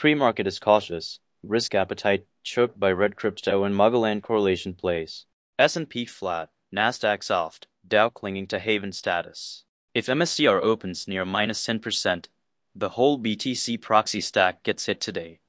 Pre-market is cautious, risk appetite choked by red crypto and Magellan correlation plays. S&P flat, Nasdaq soft, Dow clinging to haven status. If MSCR opens near -10%, the whole BTC proxy stack gets hit today.